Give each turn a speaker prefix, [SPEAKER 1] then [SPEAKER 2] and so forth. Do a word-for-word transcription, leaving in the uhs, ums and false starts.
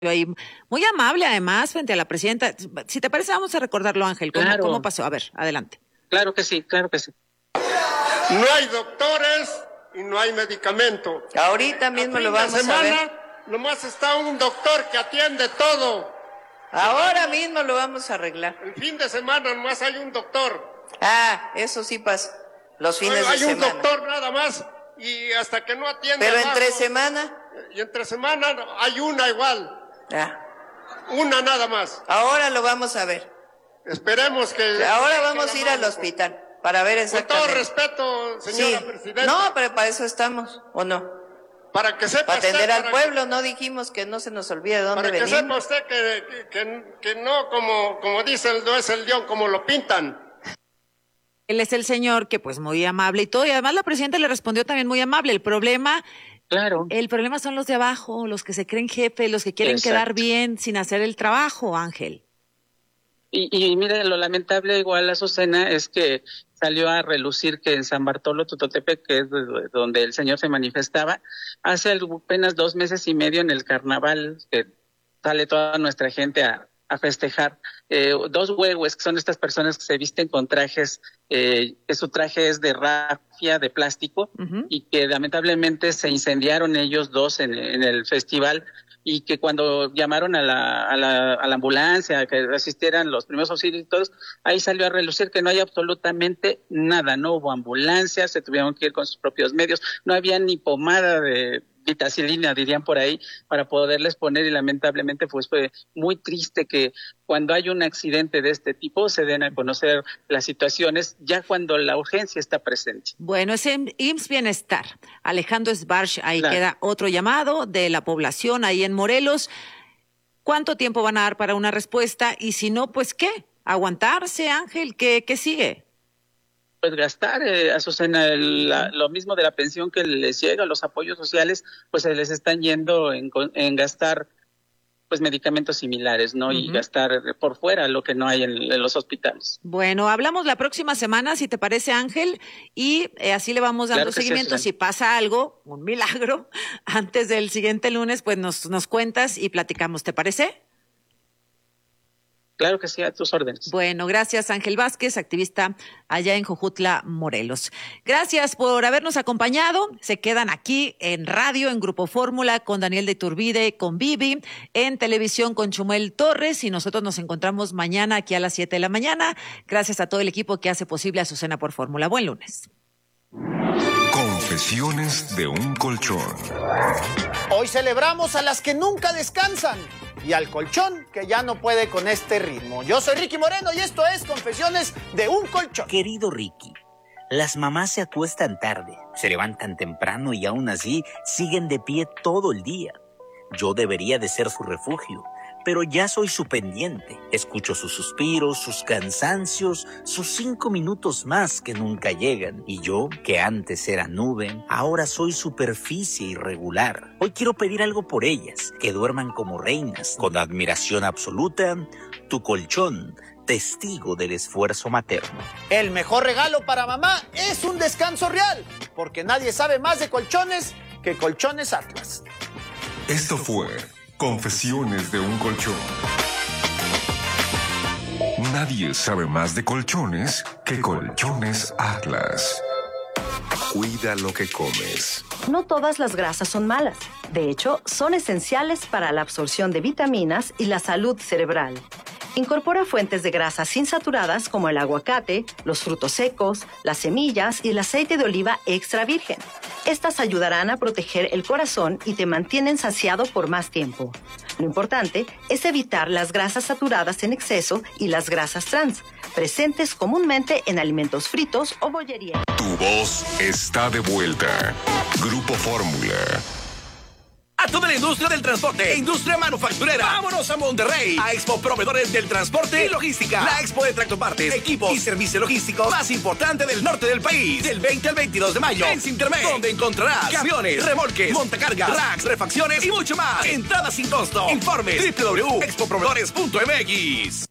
[SPEAKER 1] ahí, muy amable además frente a la presidenta. Si te parece, vamos a recordarlo, Ángel. ¿Cómo,
[SPEAKER 2] Claro.
[SPEAKER 1] cómo pasó? A ver, adelante.
[SPEAKER 2] Claro que sí, claro que sí.
[SPEAKER 3] No hay doctores y no hay medicamento.
[SPEAKER 4] Ahorita mismo lo vamos
[SPEAKER 3] semana,
[SPEAKER 4] a ver.
[SPEAKER 3] Nomás está un doctor que atiende todo.
[SPEAKER 4] Ahora mismo lo vamos a arreglar.
[SPEAKER 3] El fin de semana nomás hay un doctor.
[SPEAKER 4] Ah, eso sí pasa. Los fines
[SPEAKER 3] hay
[SPEAKER 4] de
[SPEAKER 3] un
[SPEAKER 4] semana.
[SPEAKER 3] doctor nada más y hasta que no atiende.
[SPEAKER 4] Pero
[SPEAKER 3] abajo,
[SPEAKER 4] entre semana.
[SPEAKER 3] Y entre semana hay una igual.
[SPEAKER 4] Ah.
[SPEAKER 3] Una nada más.
[SPEAKER 4] Ahora lo vamos a ver.
[SPEAKER 3] Esperemos que...
[SPEAKER 4] Ahora vamos
[SPEAKER 3] que
[SPEAKER 4] a ir al hospital para ver exactamente.
[SPEAKER 3] Con todo respeto, señora
[SPEAKER 4] Sí.
[SPEAKER 3] presidenta.
[SPEAKER 4] No, pero para eso estamos, ¿o no?
[SPEAKER 3] Para que sepa
[SPEAKER 4] Para atender
[SPEAKER 3] usted,
[SPEAKER 4] al
[SPEAKER 3] para
[SPEAKER 4] pueblo, no dijimos que no se nos olvide de dónde
[SPEAKER 3] Para que
[SPEAKER 4] venimos.
[SPEAKER 3] sepa usted que, que, que, que no, como, como dicen, no es el león como lo pintan.
[SPEAKER 1] Él es el señor que pues muy amable y todo, y además la presidenta le respondió también muy amable. El problema,
[SPEAKER 2] Claro.
[SPEAKER 1] el problema son los de abajo, los que se creen jefe, los que quieren
[SPEAKER 2] Exacto.
[SPEAKER 1] quedar bien sin hacer el trabajo, Ángel.
[SPEAKER 2] Y, y mire, lo lamentable igual, Azucena, es que salió a relucir que en San Bartolo Tototepec, que es de- donde el señor se manifestaba, hace algo- apenas dos meses y medio en el carnaval, que sale toda nuestra gente a, a festejar, eh, dos huehues, que son estas personas que se visten con trajes, eh, que su traje es de rafia, de plástico,
[SPEAKER 1] Ujú.
[SPEAKER 2] y que lamentablemente se incendiaron ellos dos en, en el festival, y que cuando llamaron a la, a la, a la ambulancia, a que asistieran los primeros auxilios y todos, ahí salió a relucir que no hay absolutamente nada, no hubo ambulancia, se tuvieron que ir con sus propios medios, no había ni pomada de vitacilina, dirían por ahí, para poderles poner, y lamentablemente pues fue muy triste que cuando hay un accidente de este tipo se den a conocer las situaciones ya cuando la urgencia está presente.
[SPEAKER 1] Bueno, es I M S S Bienestar. Alejandro Sbarch, ahí
[SPEAKER 2] Claro.
[SPEAKER 1] queda otro llamado de la población ahí en Morelos. ¿Cuánto tiempo van a dar para una respuesta? Y si no, pues ¿qué? ¿Aguantarse, Ángel? ¿Qué, qué sigue?
[SPEAKER 2] Pues gastar, eh, Azucena, el- la- lo mismo de la pensión que les llega, los apoyos sociales, pues se les están yendo en, co- en gastar pues medicamentos similares, ¿no? Y
[SPEAKER 1] Ujú.
[SPEAKER 2] gastar por fuera lo que no hay en, en los hospitales.
[SPEAKER 1] Bueno, hablamos la próxima semana, si te parece, Ángel, y eh, así le vamos dando
[SPEAKER 2] Claro que sí,
[SPEAKER 1] seguimiento.
[SPEAKER 2] Susana.
[SPEAKER 1] Si pasa algo, un milagro, antes del siguiente lunes, pues nos, nos cuentas y platicamos, ¿te parece?
[SPEAKER 2] Claro que sí, a tus órdenes.
[SPEAKER 1] Bueno, gracias, Ángel Vázquez, activista allá en Jojutla, Morelos. Gracias por habernos acompañado. Se quedan aquí en radio, en Grupo Fórmula, con Daniel de Iturbide, con Vivi, en televisión con Chumel Torres, y nosotros nos encontramos mañana aquí a las siete de la mañana. Gracias a todo el equipo que hace posible Azucena por Fórmula. Buen lunes.
[SPEAKER 5] Confesiones de un colchón.
[SPEAKER 6] Hoy celebramos a las que nunca descansan y al colchón que ya no puede con este ritmo. Yo soy Ricky Moreno y esto es Confesiones de un colchón.
[SPEAKER 7] Querido Ricky, las mamás se acuestan tarde, se levantan temprano y aún así siguen de pie todo el día. Yo debería de ser su refugio, pero ya soy su pendiente. Escucho sus suspiros, sus cansancios, sus cinco minutos más que nunca llegan. Y yo, que antes era nube, ahora soy superficie irregular. Hoy quiero pedir algo por ellas, que duerman como reinas, con admiración absoluta, tu colchón, testigo del esfuerzo materno.
[SPEAKER 6] El mejor regalo para mamá es un descanso real, porque nadie sabe más de colchones que Colchones Atlas.
[SPEAKER 5] Esto fue Confesiones de un colchón. Nadie sabe más de colchones que Colchones Atlas. Cuida lo que comes.
[SPEAKER 8] No todas las grasas son malas. De hecho, son esenciales para la absorción de vitaminas y la salud cerebral. Incorpora fuentes de grasas insaturadas como el aguacate, los frutos secos, las semillas y el aceite de oliva extra virgen. Estas ayudarán a proteger el corazón y te mantienen saciado por más tiempo. Lo importante es evitar las grasas saturadas en exceso y las grasas trans, presentes comúnmente en alimentos fritos o bollería.
[SPEAKER 5] Tu voz está de vuelta. Grupo Fórmula.
[SPEAKER 9] A toda la industria del transporte e industria manufacturera. Vámonos a Monterrey, a Expo Proveedores del Transporte y Logística. La expo de tractopartes, equipos y servicios logísticos más importante del norte del país. Del veinte al veintidós de mayo en Cintermex, donde encontrarás camiones, remolques, montacargas, racks, refacciones y mucho más. Entrada sin costo. Informes doble u doble u doble u punto expo proveedores punto m x.